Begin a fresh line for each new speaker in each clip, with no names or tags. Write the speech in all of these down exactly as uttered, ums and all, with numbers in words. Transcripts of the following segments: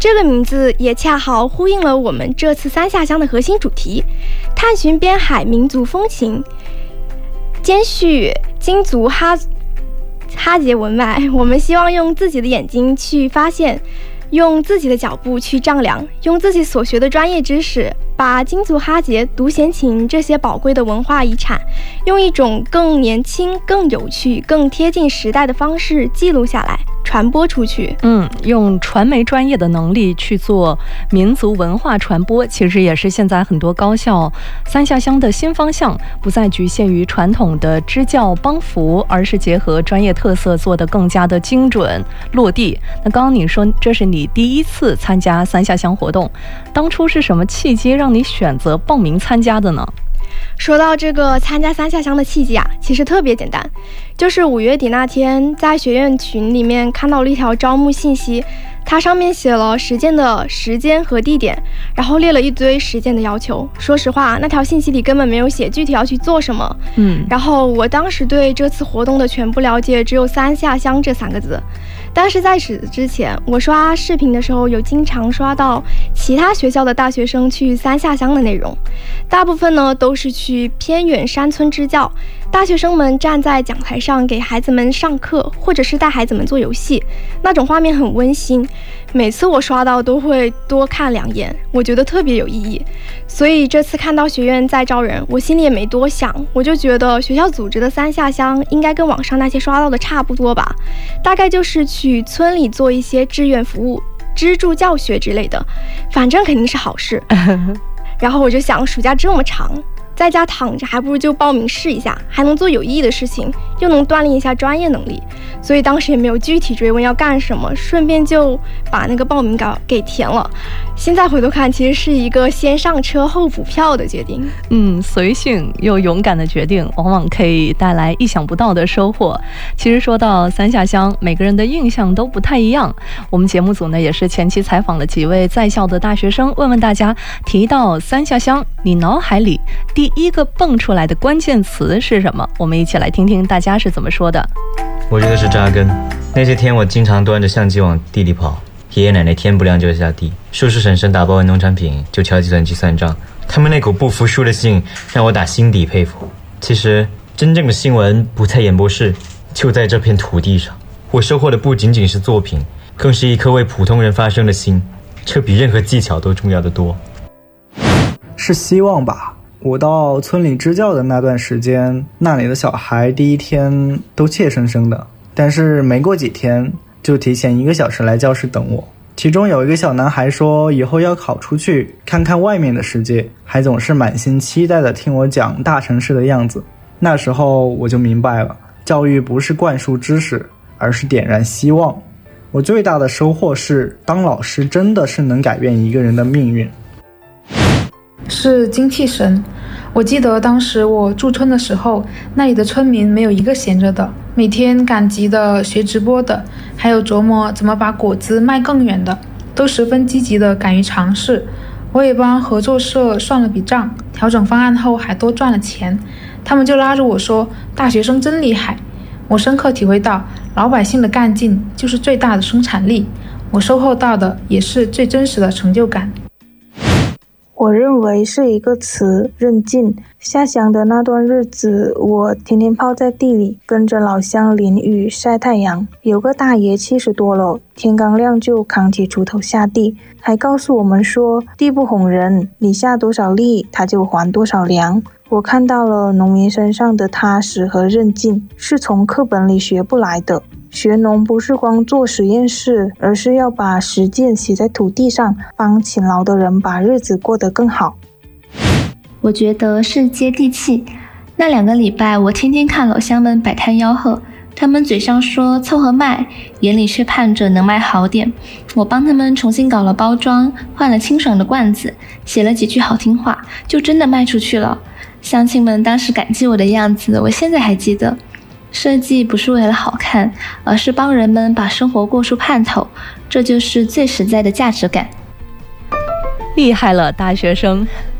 这个名字也恰好呼应了我们这次三下乡的核心主题，探寻边海民族风情，兼续京族哈哈节文脉。我们希望用自己的眼睛去发现，用自己的脚步去丈量，用自己所学的专业知识，把京族哈节、独弦琴这些宝贵的文化遗产，用一种更年轻、更有趣、更贴近时代的方式记录下来，传播出去。
嗯，用传媒专业的能力去做民族文化传播，其实也是现在很多高校三下乡的新方向，不再局限于传统的支教帮扶，而是结合专业特色做得更加的精准落地。那刚刚你说这是你第一次参加三下乡活动，当初是什么契机让你选择报名参加的呢？
说到这个参加三下乡的契机啊，其实特别简单，就是五月底那天在学院群里面看到了一条招募信息，它上面写了实践的时间和地点，然后列了一堆实践的要求。说实话，那条信息里根本没有写具体要去做什么。
嗯，
然后我当时对这次活动的全部了解只有三下乡这三个字。但是在此之前，我刷视频的时候有经常刷到其他学校的大学生去三下乡的内容，大部分呢都是去偏远山村支教，大学生们站在讲台上给孩子们上课，或者是带孩子们做游戏，那种画面很温馨，每次我刷到都会多看两眼，我觉得特别有意义。所以这次看到学院在招人，我心里也没多想，我就觉得学校组织的三下乡应该跟网上那些刷到的差不多吧，大概就是去村里做一些志愿服务、支柱教学之类的，反正肯定是好事。然后我就想，暑假这么长，在家躺着，还不如就报名试一下，还能做有意义的事情，又能锻炼一下专业能力。所以当时也没有具体追问要干什么，顺便就把那个报名稿给填了。现在回头看，其实是一个先上车后补票的决定。
嗯，随性又勇敢的决定，往往可以带来意想不到的收获。其实说到三下乡，每个人的印象都不太一样。我们节目组呢，也是前期采访了几位在校的大学生，问问大家，提到三下乡，你脑海里第一个蹦出来的关键词是什么？我们一起来听听大家是怎么说的。
我觉得是扎根。那些天我经常端着相机往地里跑，爷爷奶奶天不亮就下地，叔叔婶婶打包完农产品就敲计算机算账，他们那口不服输的劲让我打心底佩服。其实真正的新闻不在演播室，就在这片土地上。我收获的不仅仅是作品，更是一颗为普通人发声的心，这比任何技巧都重要的多。
是希望吧。我到村里支教的那段时间，那里的小孩第一天都怯生生的，但是没过几天就提前一个小时来教室等我。其中有一个小男孩说以后要考出去看看外面的世界，还总是满心期待的听我讲大城市的样子。那时候我就明白了，教育不是灌输知识，而是点燃希望。我最大的收获是，当老师真的是能改变一个人的命运。
是精气神。我记得当时我驻村的时候，那里的村民没有一个闲着的，每天赶集的、学直播的，还有琢磨怎么把果子卖更远的，都十分积极的敢于尝试。我也帮合作社算了笔账，调整方案后还多赚了钱。他们就拉着我说，大学生真厉害。我深刻体会到，老百姓的干劲就是最大的生产力，我收获到的也是最真实的成就感。
我认为是一个词，韧劲。下乡的那段日子，我天天泡在地里，跟着老乡淋雨晒太阳。有个大爷七十多了，天刚亮就扛起锄头下地，还告诉我们说，地不哄人，你下多少力，他就还多少粮。我看到了农民身上的踏实和韧劲，是从课本里学不来的。学农不是光做实验室，而是要把实践写在土地上，帮勤劳的人把日子过得更好。
我觉得是接地气。那两个礼拜，我天天看老乡们摆摊吆喝，他们嘴上说凑合卖，眼里却盼着能卖好点。我帮他们重新搞了包装，换了清爽的罐子，写了几句好听话，就真的卖出去了。乡亲们当时感激我的样子，我现在还记得。设计不是为了好看，而是帮人们把生活过出盼头，这就是最实在的价值感。
厉害了，大学生！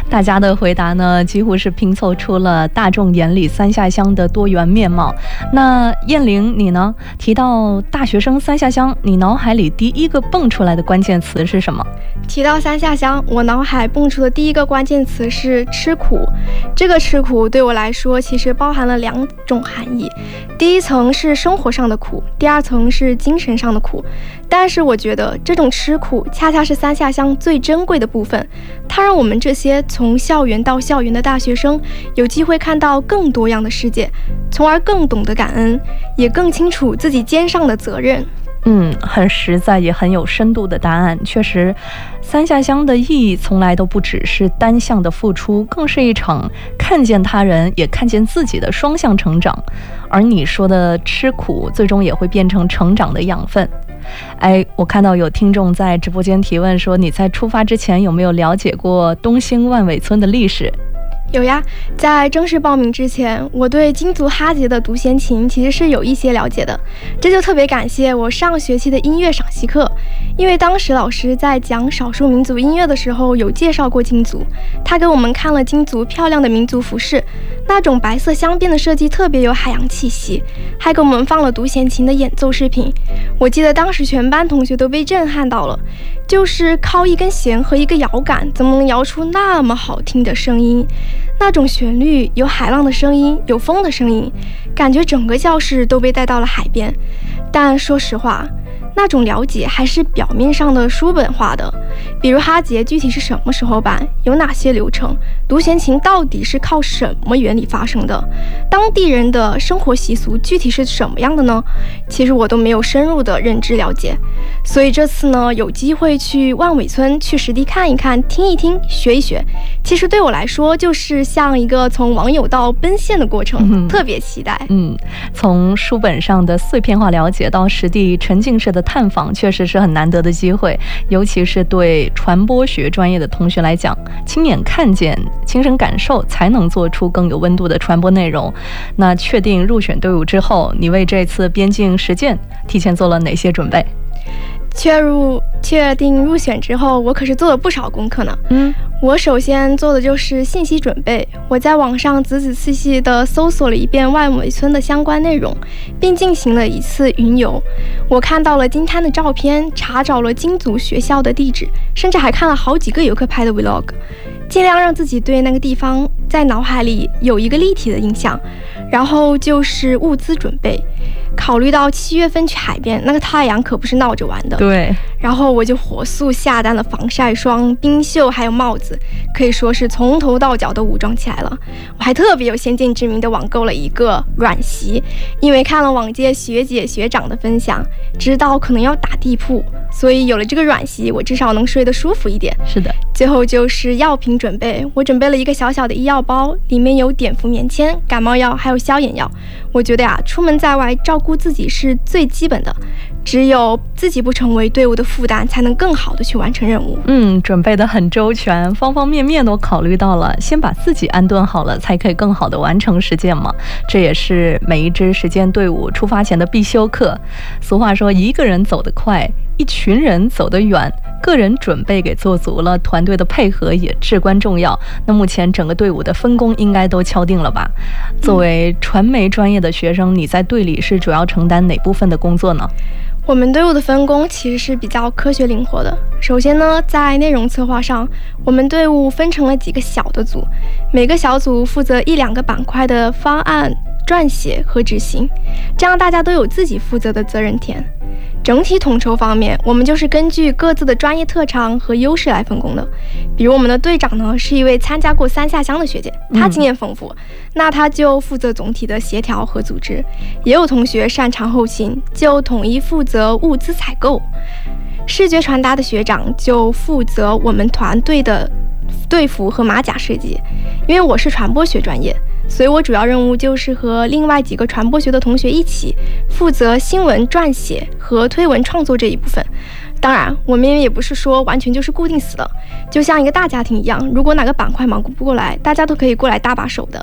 大家的回答呢，几乎是拼凑出了大众眼里三下乡的多元面貌。那燕玲，你呢？提到大学生三下乡，你脑海里第一个蹦出来的关键词是什么？
提到三下乡，我脑海蹦出的第一个关键词是吃苦。这个吃苦对我来说，其实包含了两种含义。第一层是生活上的苦，第二层是精神上的苦。但是我觉得这种吃苦恰恰是三下乡最珍贵的部分，它让我们这些从校园到校园的大学生有机会看到更多样的世界，从而更懂得感恩，也更清楚自己肩上的责任。
嗯，很实在也很有深度的答案。确实，三下乡的意义从来都不只是单向的付出，更是一场看见他人也看见自己的双向成长。而你说的吃苦，最终也会变成成长的养分。哎，我看到有听众在直播间提问说，你在出发之前有没有了解过东兴万尾村的历史？
有呀，在正式报名之前，我对金族哈杰的独弦琴其实是有一些了解的。这就特别感谢我上学期的音乐赏析课，因为当时老师在讲少数民族音乐的时候有介绍过金族，他给我们看了金族漂亮的民族服饰，那种白色镶边的设计特别有海洋气息，还给我们放了独弦琴的演奏视频。我记得当时全班同学都被震撼到了，就是靠一根弦和一个摇杆，怎么能摇出那么好听的声音？那种旋律，有海浪的声音，有风的声音，感觉整个教室都被带到了海边。但说实话，那种了解还是表面上的书本化的，比如哈杰具体是什么时候办，有哪些流程，独弦琴到底是靠什么原理发生的，当地人的生活习俗具体是什么样的呢？其实我都没有深入的认知了解。所以这次呢，有机会去万尾村去实地看一看，听一听，学一学，其实对我来说就是像一个从网友到奔现的过程，嗯、特别期待。
嗯，从书本上的碎片化了解到实地沉浸式的探访，确实是很难得的机会，尤其是对传播学专业的同学来讲，亲眼看见、亲身感受，才能做出更有温度的传播内容。那确定入选队伍之后，你为这次边境实践提前做了哪些准备？
确入确定入选之后，我可是做了不少功课呢。嗯，我首先做的就是信息准备。我在网上仔仔细细地搜索了一遍万尾村的相关内容，并进行了一次云游。我看到了金滩的照片，查找了金族学校的地址，甚至还看了好几个游客拍的 vlog， 尽量让自己对那个地方在脑海里有一个立体的印象。然后就是物资准备。考虑到七月份去海边，那个太阳可不是闹着玩的。
对。
然后我就火速下单了防晒霜、冰袖还有帽子，可以说是从头到脚都武装起来了。我还特别有先见之明的网购了一个软席，因为看了往届学姐学长的分享，知道可能要打地铺，所以有了这个软席，我至少能睡得舒服一点。
是的。
最后就是药品准备，我准备了一个小小的医药包，里面有碘伏棉签、感冒药还有消炎药。我觉得呀，出门在外照顾自己是最基本的，只有自己不成为队伍的负担，才能更好的去完成任务。
嗯，准备的很周全，方方面面都考虑到了，先把自己安顿好了，才可以更好的完成实践嘛。这也是每一支实践队伍出发前的必修课。俗话说，一个人走得快，一群人走得远。个人准备给做足了，团队的配合也至关重要。那目前整个队伍的分工应该都敲定了吧？作为传媒专业的学生，你在队里是主要承担哪部分的工作呢？
我们队伍的分工其实是比较科学灵活的。首先呢，在内容策划上，我们队伍分成了几个小的组，每个小组负责一两个板块的方案撰写和执行，这样大家都有自己负责的责任田。整体统筹方面，我们就是根据各自的专业特长和优势来分工的。比如我们的队长呢，是一位参加过三下乡的学姐，她经验丰富，嗯、那她就负责总体的协调和组织。也有同学擅长后勤，就统一负责物资采购。视觉传达的学长就负责我们团队的队服和马甲设计。因为我是传播学专业，所以我主要任务就是和另外几个传播学的同学一起负责新闻撰写和推文创作这一部分。当然我们也不是说完全就是固定死的，就像一个大家庭一样，如果哪个板块忙不过来，大家都可以过来搭把手的。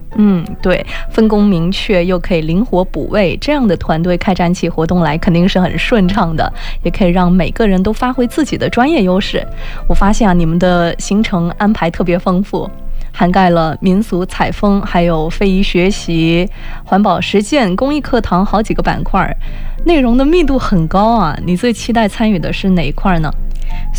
嗯，对，分工明确又可以灵活补位，这样的团队开展起活动来肯定是很顺畅的，也可以让每个人都发挥自己的专业优势。我发现啊，你们的行程安排特别丰富，涵盖了民俗采风，还有非遗学习、环保实践、公益课堂好几个板块，内容的密度很高啊。你最期待参与的是哪一块呢？